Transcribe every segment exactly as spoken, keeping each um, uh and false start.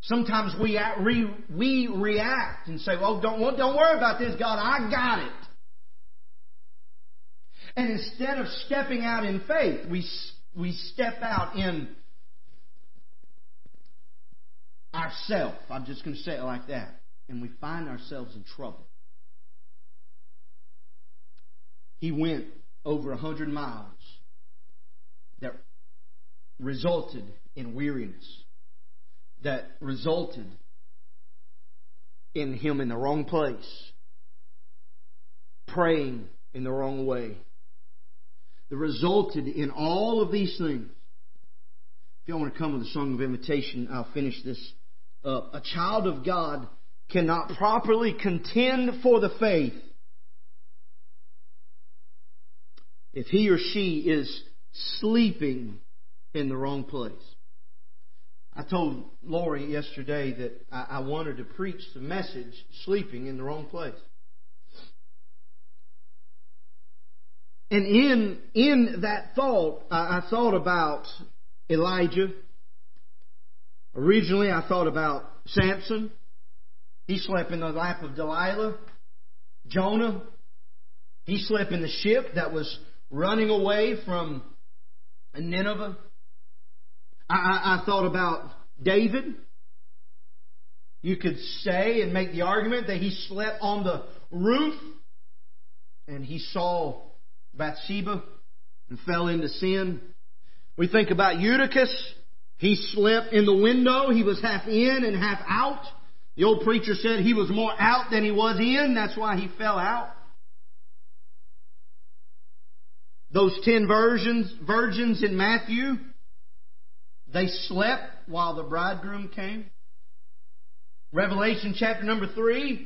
Sometimes we act, re, we react and say, "Well, don't don't worry about this, God. I got it." And instead of stepping out in faith, we we step out in ourself. I'm just going to say it like that, and we find ourselves in trouble. He went over a hundred miles that resulted in weariness, that resulted in him in the wrong place, praying in the wrong way, that resulted in all of these things. If you want to come with a song of invitation, I'll finish this up. A child of God cannot properly contend for the faith if he or she is sleeping in the wrong place. I told Lori yesterday that I, I wanted to preach the message, sleeping in the wrong place. And in, in that thought, I, I thought about Elijah. Originally, I thought about Samson. He slept in the lap of Delilah. Jonah, he slept in the ship that was running away from Nineveh. I, I, I thought about David. You could say and make the argument that he slept on the roof and he saw Bathsheba and fell into sin. We think about Eutychus. He slept in the window. He was half in and half out. The old preacher said he was more out than he was in. That's why he fell out. Those ten virgins, virgins in Matthew, they slept while the bridegroom came. Revelation chapter number three,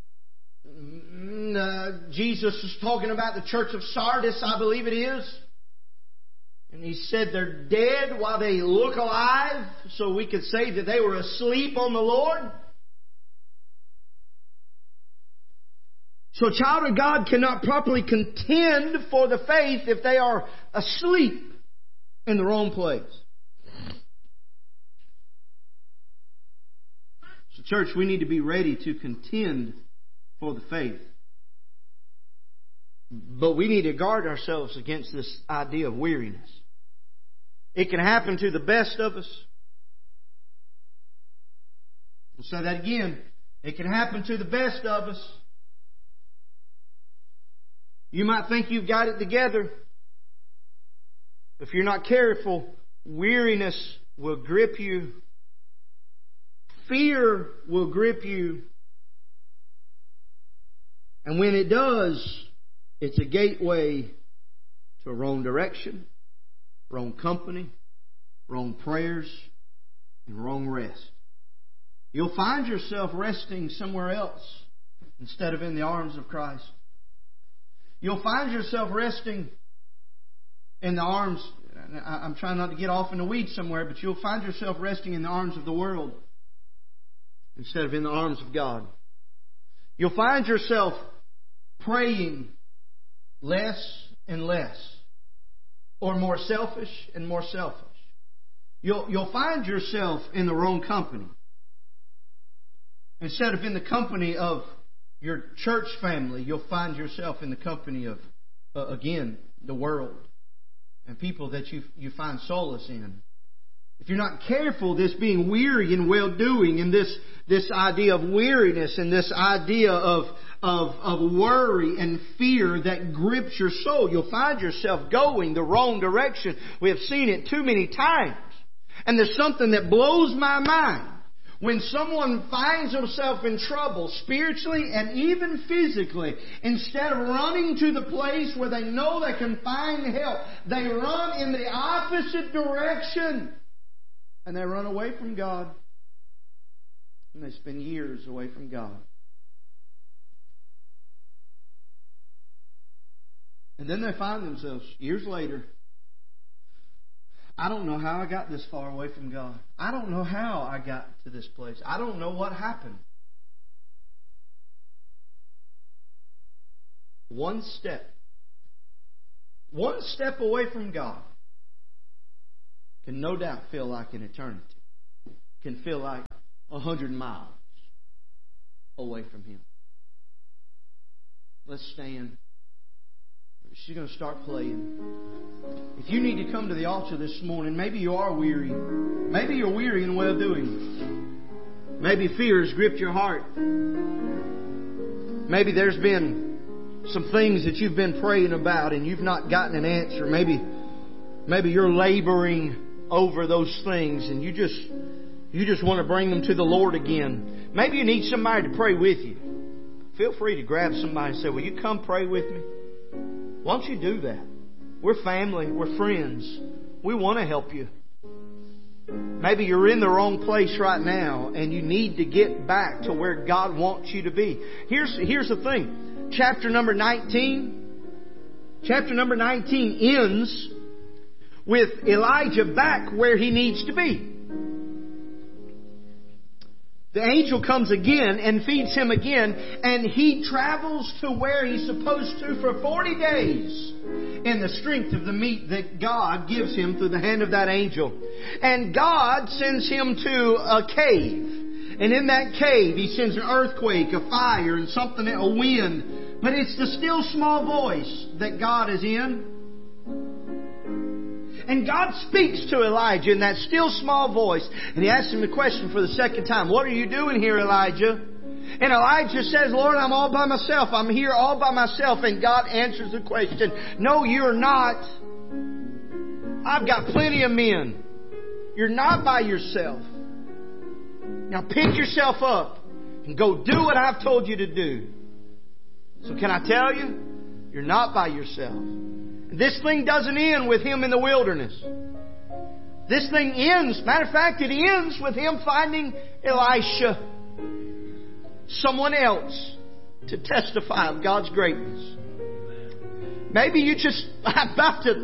uh, Jesus is talking about the church of Sardis, I believe it is. And He said they're dead while they look alive, so we could say that they were asleep on the Lord. So a child of God cannot properly contend for the faith if they are asleep in the wrong place. So church, we need to be ready to contend for the faith. But we need to guard ourselves against this idea of weariness. It can happen to the best of us. I'll say that again. It can happen to the best of us. You might think you've got it together. If you're not careful, weariness will grip you. Fear will grip you. And when it does, it's a gateway to a wrong direction, wrong company, wrong prayers, and wrong rest. You'll find yourself resting somewhere else instead of in the arms of Christ. You'll find yourself resting in the arms, I'm trying not to get off in the weeds somewhere, but you'll find yourself resting in the arms of the world instead of in the arms of God. You'll find yourself praying less and less, or more selfish and more selfish. You'll, you'll find yourself in the wrong company. Instead of in the company of your church family, you'll find yourself in the company of, uh, again, the world and people that you you find solace in. If you're not careful, this being weary and well-doing and this, this idea of weariness and this idea of, of, of worry and fear that grips your soul, you'll find yourself going the wrong direction. We have seen it too many times. And there's something that blows my mind. When someone finds himself in trouble spiritually and even physically, instead of running to the place where they know they can find help, they run in the opposite direction. And they run away from God. And they spend years away from God. And then they find themselves years later, I don't know how I got this far away from God. I don't know how I got to this place. I don't know what happened. One step. One step away from God can no doubt feel like an eternity. Can feel like a hundred miles away from Him. Let's stand. She's going to start playing. If you need to come to the altar this morning, maybe you are weary. Maybe you're weary in well-doing. Maybe fear has gripped your heart. Maybe there's been some things that you've been praying about and you've not gotten an answer. Maybe, maybe you're laboring over those things and you just, you just want to bring them to the Lord again. Maybe you need somebody to pray with you. Feel free to grab somebody and say, will you come pray with me? Why don't you do that? We're family. We're friends. We want to help you. Maybe you're in the wrong place right now and you need to get back to where God wants you to be. Here's, here's the thing. Chapter number nineteen. Chapter number nineteen ends with Elijah back where he needs to be. The angel comes again and feeds him again, and he travels to where he's supposed to for forty days in the strength of the meat that God gives him through the hand of that angel. And God sends him to a cave. And in that cave, He sends an earthquake, a fire, and something, a wind. But it's the still small voice that God is in. And God speaks to Elijah in that still small voice. And He asks him the question for the second time. What are you doing here, Elijah? And Elijah says, Lord, I'm all by myself. I'm here all by myself. And God answers the question, no, you're not. I've got plenty of men. You're not by yourself. Now pick yourself up and go do what I've told you to do. So can I tell you? You're not by yourself. This thing doesn't end with him in the wilderness. This thing ends, matter of fact, it ends with him finding Elisha, someone else, to testify of God's greatness. Maybe you just, I'm about to,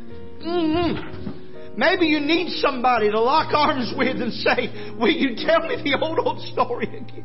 mm-hmm. Maybe you need somebody to lock arms with and say, will you tell me the old, old story again?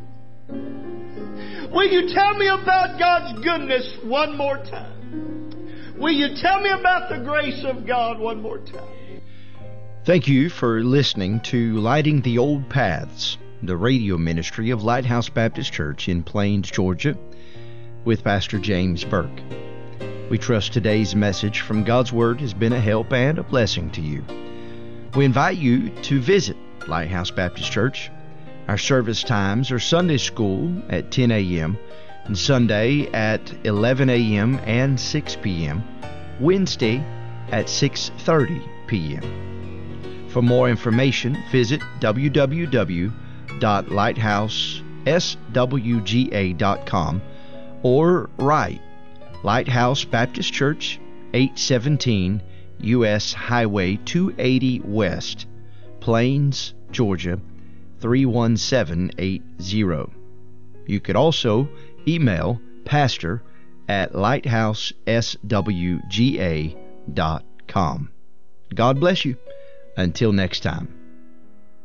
Will you tell me about God's goodness one more time? Will you tell me about the grace of God one more time? Thank you for listening to Lighting the Old Paths, the radio ministry of Lighthouse Baptist Church in Plains, Georgia, with Pastor James Burke. We trust today's message from God's Word has been a help and a blessing to you. We invite you to visit Lighthouse Baptist Church. Our service times are Sunday school at ten a.m., and Sunday at eleven a.m. and six p.m., Wednesday at six thirty p.m. For more information, visit w w w dot lighthouse s w g a dot com or write Lighthouse Baptist Church, eight seventeen U S Highway two eighty West, Plains, Georgia, three one seven eight zero. You could also email pastor at lighthouse s w g a dot com. God bless you. Until next time.